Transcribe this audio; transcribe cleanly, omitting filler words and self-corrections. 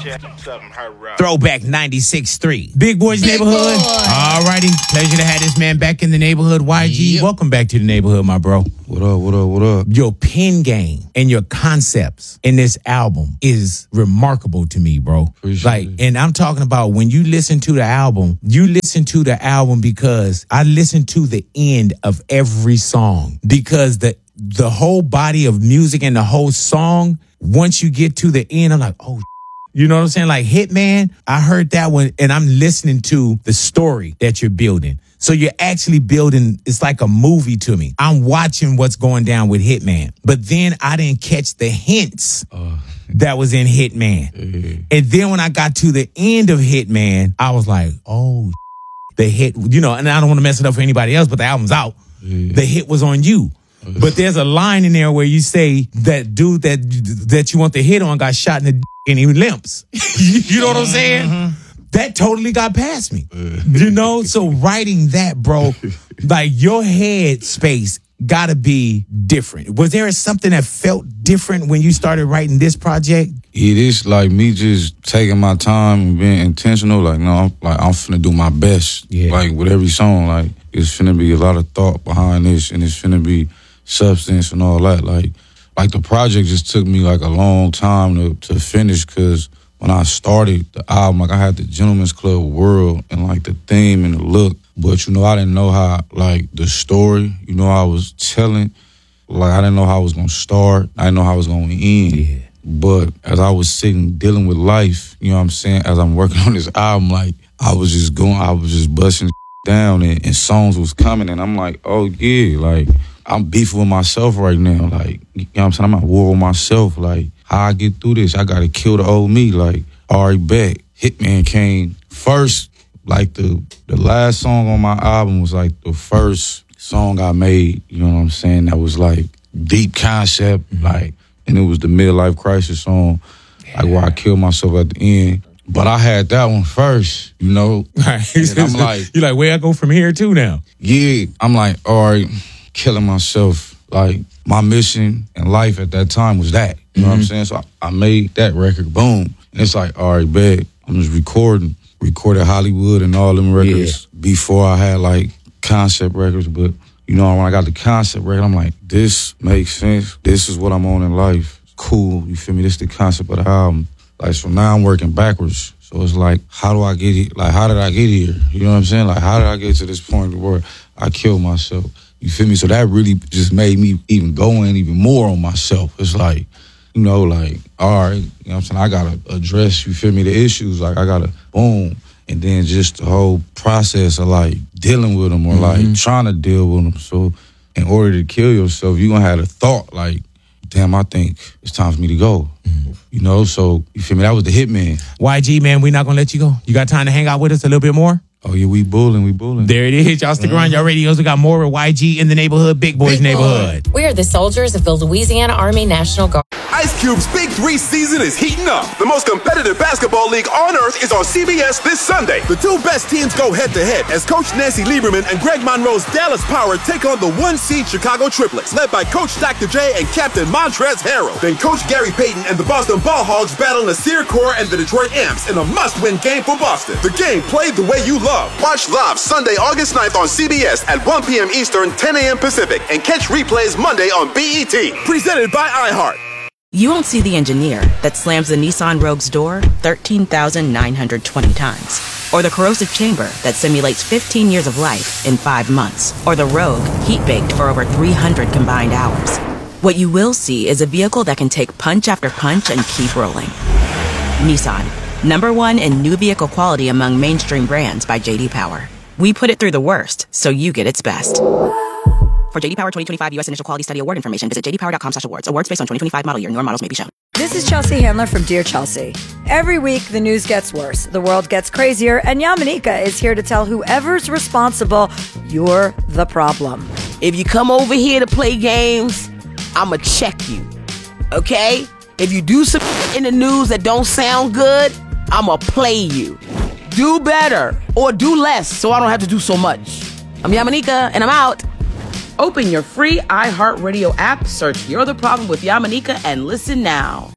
Throwback 96.3. Big Boys Neighborhood. All righty. Pleasure to have this man back in the neighborhood. YG, Yep. Welcome back to the neighborhood, my bro. What up, what up, what up? Your pen game and your concepts in this album is remarkable to me, bro. Appreciate it. And I'm talking about when you listen to the album, you listen to the album because I listen to the end of every song because the whole body of music and the whole song, once you get to the end, I'm like, oh, you know what I'm saying? Like Hitman, I heard that one and I'm listening to the story that you're building. So you're actually building, it's like a movie to me. I'm watching what's going down with Hitman. But then I didn't catch the hints that was in Hitman. And then when I got to the end of Hitman, I was like, oh, the hit, and I don't want to mess it up for anybody else, but the album's out. The hit was on you. But there's a line in there where you say that dude that you want the hit on got shot in the and he limps. You know what I'm saying? That totally got past me. So writing that, bro, like your head space gotta be different. Was there something that felt different when you started writing this project? It is like me just taking my time and being intentional. Like, no, I'm finna do my best. Yeah. Like with every song, like it's finna be a lot of thought behind this and it's finna be substance and all that. Like the project just took me like a long time to finish because when I started the album, like I had the Gentleman's Club world and like the theme and the look, but I didn't know how like the story, I was telling, like I didn't know how I was gonna start, I didn't know how I was gonna end. Yeah. But as I was sitting dealing with life, you know what I'm saying, as I'm working on this album, like I was just busting down and songs was coming and I'm like, oh yeah, like I'm beefing with myself right now. Like, you know what I'm saying? I'm at war with myself. Like, how I get through this? I gotta kill the old me. Like, Ari Beck, Hitman came first. Like, the last song on my album was like the first song I made, you know what I'm saying? That was like deep concept, like, and it was the midlife crisis song, like where I killed myself at the end. But I had that one first, And I'm like, you're like, where I go from here to now? Yeah, I'm like, all right, killing myself. Like, my mission in life at that time was that. You know what I'm saying? So I made that record, boom. And it's like, all right, bet. I'm just recorded Hollywood and all them records before I had, like, concept records. But, when I got the concept record, I'm like, this makes sense. This is what I'm on in life. Cool, you feel me? This is the concept of the album. Like, so now I'm working backwards. So it's like, how do I get here? Like, how did I get here? You know what I'm saying? Like, how did I get to this point where I killed myself? You feel me? So that really just made me even go in even more on myself. It's like, like, all right, you know what I'm saying? I got to address, you feel me, the issues. Like, I got to, boom. And then just the whole process of, like, dealing with them or, like, trying to deal with them. So in order to kill yourself, you're going to have a thought, like, damn, I think it's time for me to go. So, you feel me? That was the Hitman. YG, man, we're not going to let you go. You got time to hang out with us a little bit more? Oh, yeah, we bulling. There it is. Y'all stick around. Y'all radios. We got more with YG in the neighborhood, Big Boys Neighborhood. We are the soldiers of the Louisiana Army National Guard. Ice Cube's Big 3 season is heating up. The most competitive basketball league on earth is on CBS this Sunday. The two best teams go head-to-head as Coach Nancy Lieberman and Greg Monroe's Dallas Power take on the 1-seed Chicago Triplets, led by Coach Dr. J and Captain Montrezl Harrell. Then Coach Gary Payton and the Boston Ball Hogs battle Nasir Kaur and the Detroit Imps in a must-win game for Boston. The game played the way you love. Watch live Sunday, August 9th on CBS at 1 p.m. Eastern, 10 a.m. Pacific, and catch replays Monday on BET. Presented by iHeart. You won't see the engineer that slams the Nissan Rogue's door 13,920 times. Or the corrosive chamber that simulates 15 years of life in 5 months. Or the Rogue heat-baked for over 300 combined hours. What you will see is a vehicle that can take punch after punch and keep rolling. Nissan, #1 in new vehicle quality among mainstream brands by J.D. Power. We put it through the worst, so you get its best. For J.D. Power 2025 U.S. Initial Quality Study Award information, visit jdpower.com/awards. Awards based on 2025 model year. Newer models may be shown. This is Chelsea Handler from Dear Chelsea. Every week, the news gets worse, the world gets crazier, and Yamanika is here to tell whoever's responsible, you're the problem. If you come over here to play games, I'ma check you, okay? If you do some in the news that don't sound good, I'ma play you. Do better, or do less, so I don't have to do so much. I'm Yamanika, and I'm out. Open your free iHeartRadio app, search You're the Problem with Yamanika, and listen now.